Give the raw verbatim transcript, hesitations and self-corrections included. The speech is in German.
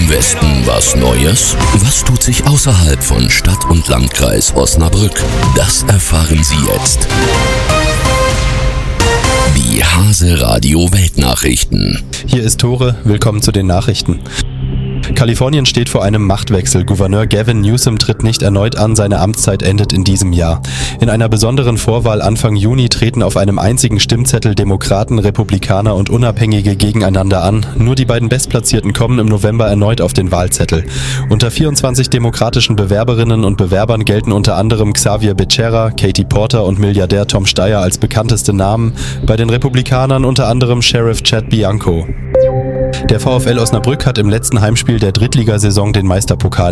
Westen was Neues? Was tut sich außerhalb von Stadt und Landkreis Osnabrück? Das erfahren Sie jetzt. Die Hase Radio Weltnachrichten. Hier ist Tore, willkommen zu den Nachrichten. Kalifornien steht vor einem Machtwechsel. Gouverneur Gavin Newsom tritt nicht erneut an, seine Amtszeit endet in diesem Jahr. In einer besonderen Vorwahl Anfang Juni treten auf einem einzigen Stimmzettel Demokraten, Republikaner und Unabhängige gegeneinander an. Nur die beiden Bestplatzierten kommen im November erneut auf den Wahlzettel. Unter vierundzwanzig demokratischen Bewerberinnen und Bewerbern gelten unter anderem Xavier Becerra, Katie Porter und Milliardär Tom Steyer als bekannteste Namen. Bei den Republikanern unter anderem Sheriff Chad Bianco. Der VfL Osnabrück hat im letzten Heimspiel der Drittligasaison den Meisterpokal